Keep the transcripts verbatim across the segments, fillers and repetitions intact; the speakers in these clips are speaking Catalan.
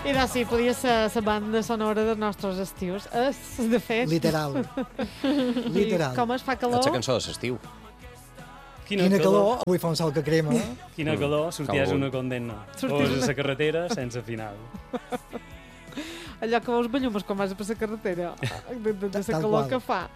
I doncs sí, podia ser la banda sonora dels nostres estius. És, de fet... Literal. Literal. I com es fa calor... És la cançó de l'estiu. Quina, Quina calor. calor, avui fa un sol que crema. Quina calor, sorties Calor. una condemna. Sorties Poses a la carretera sense final. Allò que veus bellumes quan vas per la carretera, de, de, de la calor que fa.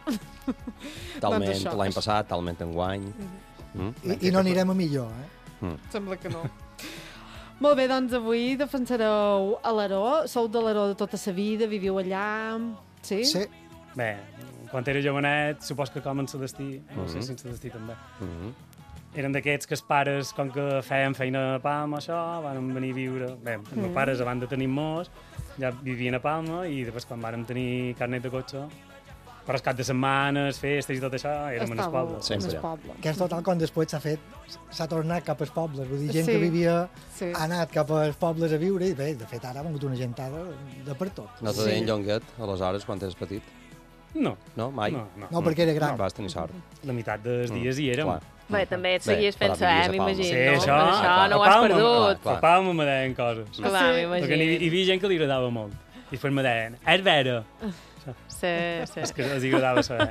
Talment Doncs això. l'any passat, talment enguany. Mm? I, I no anirem a millor, eh? Mm. Sembla que no. Molt bé, doncs avui defensareu a l'Aró. Sou de l'Aró de tota la vida, viviu allà... Sí? Sí. Bé, quan era jovenet, supos que com en la destí, no sé Mhm. si en la destí també. Mm -hmm. Eren d'aquests que els pares, com que feien feina a Palma, això, van venir a viure... Bé, els meus Mm. pares, abans de tenir molts, ja vivien a Palma i després, quan vàrem tenir carnet de cotxe, per els caps de setmanes, festes i tot això, érem en els Estàveu pobles. Sempre. en el poble. Que és total quan després s'ha fet, s'ha tornat cap als pobles. Vull dir, gent Sí. que vivia Sí. ha anat cap als pobles a viure i bé, de fet ara ha vingut una gentada de per tot. No te Sí. deien llonguet, aleshores, quan eres petit? No, No? Mai? no, no. No, perquè era gran. No, vas tenir sort. La meitat dels Mm, dies hi érem. clar. Bé, també et Bé, seguies però fent vivies a eh, Palma. m'imagino. Sí, no? això, Per això clar, no ho a has Palma, perdut. clar. A Palma me deien coses. Clar, Sí. Perquè n'hi hi havia gent que li agradava molt. I després me deien, és vera. Sí, sí. És que els agradava saber.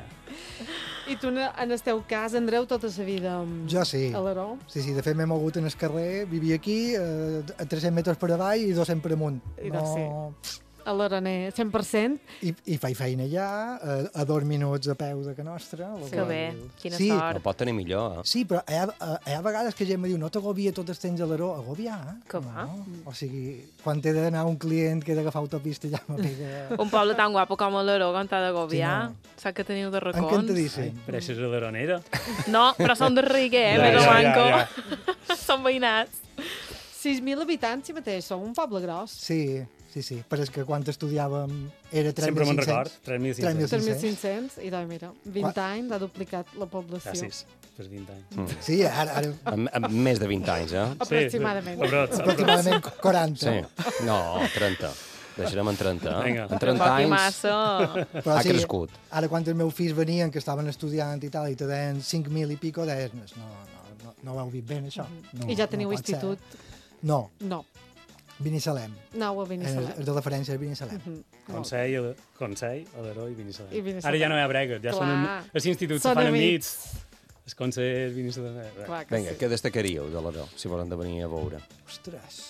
I tu, en el teu cas, Andreu, tota la vida amb- Jo sí. a l'Aró? Sí, sí, de fet m'he mogut en el carrer, vivia aquí, eh, a tres-cents metres per avall i dos-cents per amunt. I doncs A l'Aroner, cent per cent. I, I faig feina allà, a, a dos minuts a peu de que nostra. Sí. Que bé, quina sí, No sort. pot tenir millor, eh? Sí, però hi ha, hi ha vegades que gent me diu no t'agobia tot el temps a l'Aró. Agobiar? Eh? Que va? No. O sigui, quan he d'anar a un client que he d'agafar autopista ja me pega... Un poble tan guapo com l'Aró, com t'ha d'agobiar. Sí, Saps que teniu de racons? Encantadíssim. Pareixes a l'Aronera. No, però són de Riguer, eh? Ja, Més ja, o manco. ja, Són veïnats. sis mil habitants, si mateix, som un poble gros. Sí, sí, sí. Però és que quan estudiàvem era tres Sempre mil me'n cinc-cents. record. tres mil tres mil cinc-cents. tres mil cinc-cents, i doncs mira, vint Qua- anys ha duplicat la població. Gràcies. Per vint anys. Mm. Sí, ara, ara Amb, amb més de vint anys, eh? Aproximadament. Sí, però, però, aproximadament quaranta. Sí. No, trenta. Deixarem en trenta, eh? Vinga. En trenta Poc i anys massa. Però ha sí, crescut. ara quan els meus fills venien, que estaven estudiant i tal, i te deien cinc mil i pico, deies, no, no, no, no ho heu dit ben, això. No, I ja teniu no pot ser. institut? No, No, Binissalem. no a És, Binissalem. és de la Ferència de Binissalem. Mhm. Consell, a- Consell, a l'Heroi i Binissalem. I Binissalem. Ara ja no hi ha bregues, ja són Clar. en, els instituts Són se fan amics. amics. Els consells, Binissalem... eh, Clar que Vinga, sí. què destacaríeu de l'Aró, si volen de venir a veure? Ostres,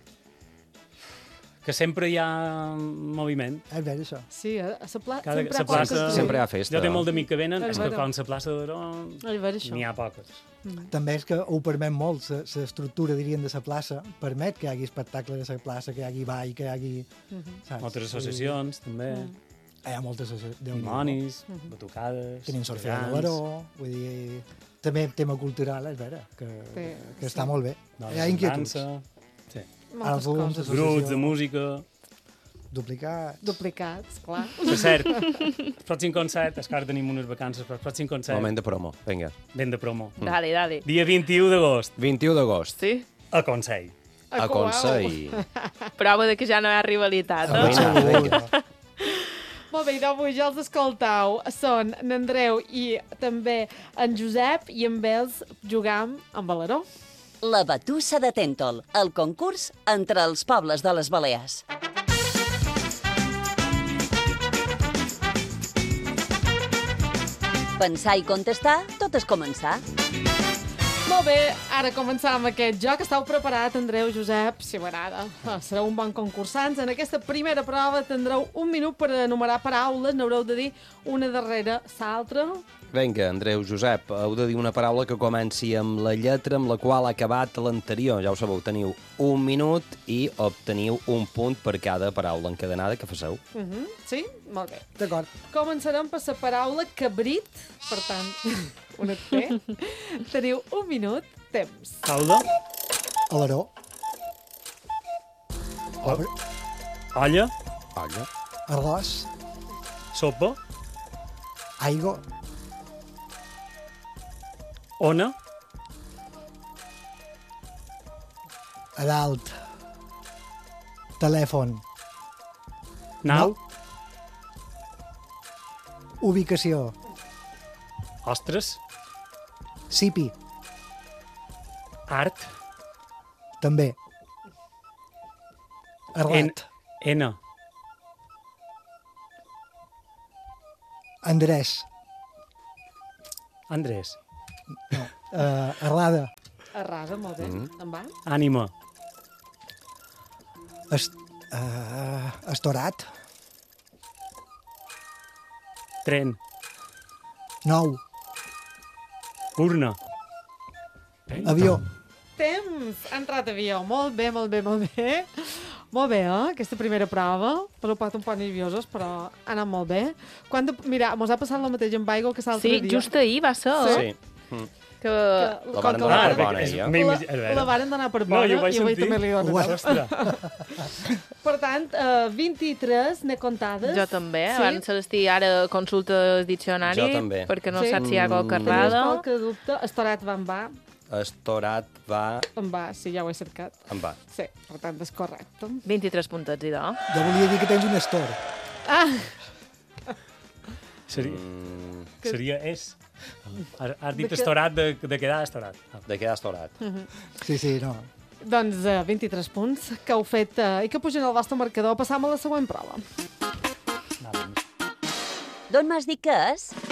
Que sempre hi ha moviment. és bé, això. Sí, a la pla... Cada- sempre sa hi ha coses plaça- que es Sempre hi diuen. ha festa. Jo tinc molt d'amics que venen, És és que vera. quan la plaça d'Aró És vera, això. n'hi ha poques. També és que ho permet molt, l'estructura, diríem, de la plaça, permet que hi hagi espectacles a la plaça, que hi hagi ball, que hi hagi... Mhm. Saps? Altres associacions, també. Mm. Hi ha moltes associacions. Dimonis, Mhm. batucades... Tenim Sorfeo de gegants, l'Aró, vull dir... També tema cultural, és vera, que, Sí, que sí. està molt bé. dones Hi ha de inquietuds. dansa, sí. Moltes Alguns coses. associacions. Grups de música... Duplicats. Duplicats, clar. Per cert, el pròxim concert, és que ara tenim unes vacances, però el pròxim concert, Moment de promo, vinga. ben de promo. Dale, dale. Dia vint-i-u d'agost, vint-i-u d'agost, Sí? a Consell. a Consell. Prova de que ja no hi ha rivalitat, Ah, eh? Vinga, vinga. Molt bé, i d'avui ja els escoltau. Són n'Andreu i també en Josep, i amb ells jugam amb Valeró. La Batussa de Tèntol, el concurs entre els pobles de les Balears. Pensar i contestar, tot és començar. Molt bé, ara començam amb aquest joc. Estau preparat, Andreu, Josep? Si m'agrada. Ah, sereu un bon concursants. En aquesta primera prova tindreu un minut per enumerar paraules. N'haureu de dir una darrere l'altra. Vinga, Andreu, Josep, heu de dir una paraula que comenci amb la lletra amb la qual ha acabat l'anterior. Ja ho sabeu, teniu un minut i obteniu un punt per cada paraula encadenada que faceu. Uh -huh. Sí? Molt bé. D'acord. Començarem per la paraula cabrit. Per tant, una T. Teniu un minut, temps. Calda, A l'Aró. Obre. olla, Olla. Arròs. sopa, Aigua. ona, A dalt. Telèfon. nau, Ubicació. ostres, Sipi. art, També. Arlat. N. Andrés. Andrés. Uh, Arlada. Arrasa, molt bé. Mm. En va? Ànima. Est, uh, Estorat. Tren. Nou. Urna. Avió. Temps! Ha entrat avió. Molt bé, molt bé, molt bé. Molt bé, eh? Aquesta primera prova. Per un pot un poc nerviosos, però ha anat molt bé. Quan de... Mira, mos ha passat el mateix amb aigua que l'altre Sí, dia. just ahir va ser. Sí. Mm. Que... Que, La com varen que donar la- per bona, és- ja. m'he La, imagi- a veure. la varen donar per No, bona jo ho vaig i avui sentir. també li donen. Ho vaig- Ostres. Per tant, uh, vint-i-tres n'he comptades. Jo també. Sí? Sí? Abans estic ara consulta el diccionari. Jo també. Perquè no Sí? saps si hi ha qualque Mm. Tenies errada. qualque dubte? Estorat va en va. Estorat va... En va, sí, ja ho he cercat. En va. Sí, per tant, és correcte. vint-i-tres puntets, idò. Jo volia dir que tens un estor. Ah, Seria, Mm, seria és. Has, has De dit que- estorat de, de quedar estorat. Ah. de què ha estorat? Sí, sí, no. doncs uh, vint-i-tres punts que heu fet uh, i que pugen al vostre marcador. Passam a la següent prova. Va, doncs. D'on m'has dit que és?